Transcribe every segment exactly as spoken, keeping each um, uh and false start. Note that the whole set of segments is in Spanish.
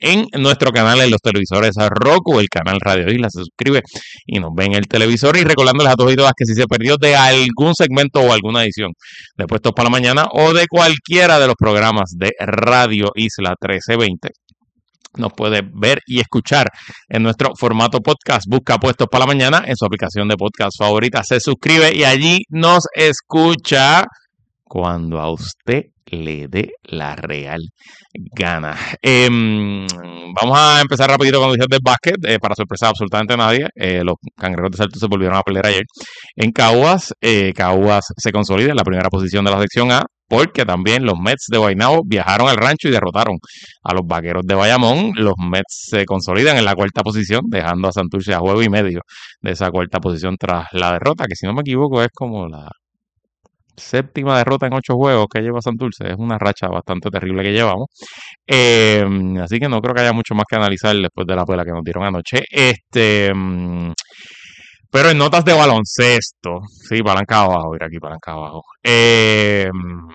en nuestro canal en los televisores Roku, el canal Radio Isla. Se suscribe y nos ve en el televisor. Y recordándoles a todos y todas que si se perdió de algún segmento o alguna edición de Puestos para la Mañana o de cualquiera de los programas de Radio Isla trece veinte, nos puede ver y escuchar en nuestro formato podcast. Busca Puestos para la Mañana en su aplicación de podcast favorita, se suscribe y allí nos escucha cuando a usted le dé la real gana. Eh, vamos a empezar rapidito con noticias del básquet. Eh, para sorpresa de absolutamente nadie, eh, los Cangrejeros de Santurce se volvieron a perder ayer en Caguas. Eh, Caguas se consolida en la primera posición de la sección A, porque también los Mets de Guaynabo viajaron al rancho y derrotaron a los Vaqueros de Bayamón. Los Mets se consolidan en la cuarta posición, dejando a Santurce a juego y medio de esa cuarta posición tras la derrota, que si no me equivoco es como la séptima derrota en ocho juegos que lleva Santurce. Es una racha bastante terrible que llevamos. Eh, así que no creo que haya mucho más que analizar después de la pela que nos dieron anoche. Este... Pero en notas de baloncesto, sí, palanca abajo, mira aquí, palanca abajo. Eh,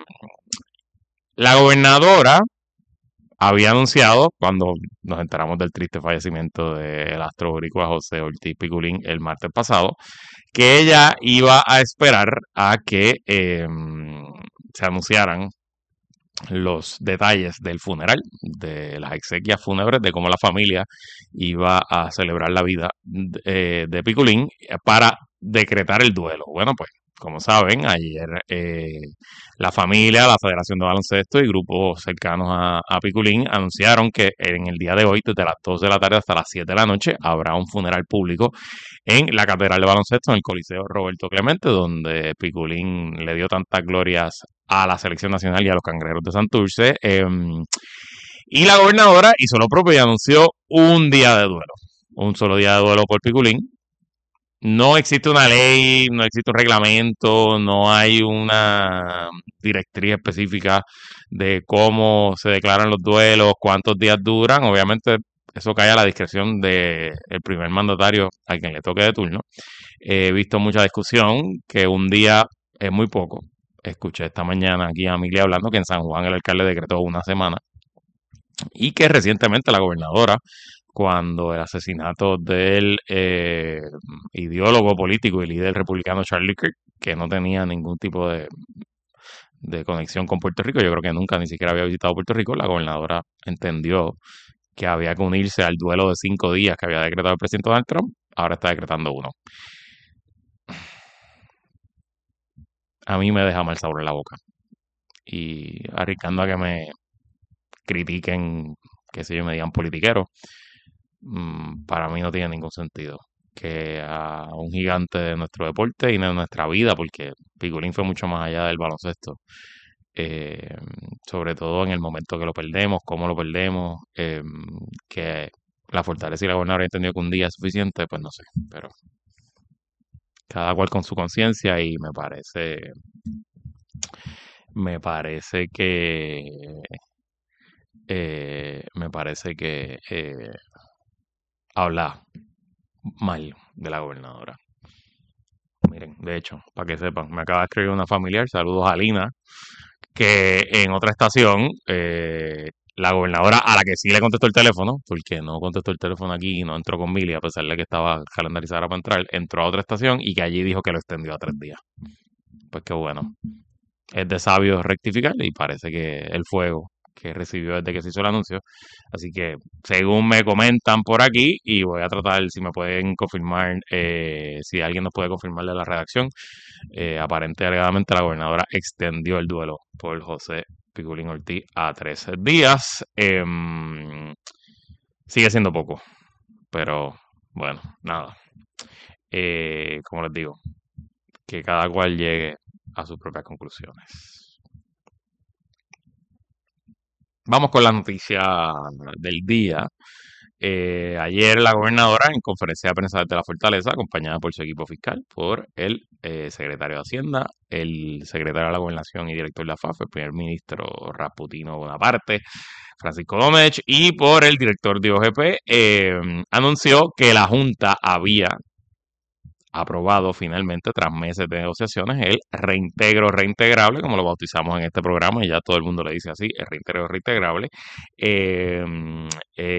la gobernadora había anunciado, cuando nos enteramos del triste fallecimiento del astro boricua José Ortiz Piculín el martes pasado, que ella iba a esperar a que eh, se anunciaran los detalles del funeral, de las exequias fúnebres, de cómo la familia iba a celebrar la vida de, de Piculín para decretar el duelo. Bueno, pues, como saben, ayer eh, la familia, la Federación de Baloncesto y grupos cercanos a, a Piculín anunciaron que en el día de hoy, desde las dos de la tarde hasta las siete de la noche, habrá un funeral público en la Catedral de Baloncesto, en el Coliseo Roberto Clemente, donde Piculín le dio tantas glorias a la selección nacional y a los Cangrejeros de Santurce. Eh, y la gobernadora hizo lo propio y anunció un día de duelo. Un solo día de duelo por Piculín. No existe una ley, no existe un reglamento, no hay una directriz específica de cómo se declaran los duelos, cuántos días duran. Obviamente eso cae a la discreción del primer mandatario a quien le toque de turno. He visto mucha discusión que un día es muy poco. Escuché esta mañana aquí a Amelia hablando que en San Juan el alcalde decretó una semana y que recientemente la gobernadora, cuando el asesinato del eh, ideólogo político y líder republicano Charlie Kirk, que no tenía ningún tipo de, de conexión con Puerto Rico, yo creo que nunca ni siquiera había visitado Puerto Rico, la gobernadora entendió que había que unirse al duelo de cinco días que había decretado el presidente Donald Trump. Ahora está decretando uno. A mí me deja mal sabor en la boca. Y arriesgando a que me critiquen, que sé yo, me digan politiquero, mmm, para mí no tiene ningún sentido que a un gigante de nuestro deporte y de nuestra vida, porque Piculín fue mucho más allá del baloncesto, eh, sobre todo en el momento que lo perdemos, cómo lo perdemos, eh, que la fortaleza y la gobernadora han entendido que un día es suficiente, pues no sé, pero cada cual con su conciencia y me parece, me parece que, eh, me parece que eh, habla mal de la gobernadora. Miren, de hecho, para que sepan, me acaba de escribir una familiar, saludos a Lina, que en otra estación, eh, la gobernadora, a la que sí le contestó el teléfono, porque no contestó el teléfono aquí y no entró con Mili, a pesar de que estaba calendarizada para entrar, entró a otra estación y que allí dijo que lo extendió a tres días. Pues qué bueno. Es de sabio rectificar y parece que el fuego que recibió desde que se hizo el anuncio. Así que, según me comentan por aquí, y voy a tratar si me pueden confirmar, eh, si alguien nos puede confirmar de la redacción, eh, aparentemente alegadamente la gobernadora extendió el duelo por José Piculín Ortiz a trece días. Eh, sigue siendo poco, pero bueno, nada. Eh, como les digo, que cada cual llegue a sus propias conclusiones. Vamos con la noticia del día. Eh, ayer la gobernadora en conferencia de prensa de la Fortaleza, acompañada por su equipo fiscal, por el eh, secretario de Hacienda, el secretario de la Gobernación y director de la F A F, el primer ministro Rasputino Bonaparte, Francisco Domech, y por el director de O G P, eh, anunció que la Junta había aprobado finalmente, tras meses de negociaciones, el reintegro reintegrable, como lo bautizamos en este programa, y ya todo el mundo le dice así, el reintegro reintegrable, eh, eh,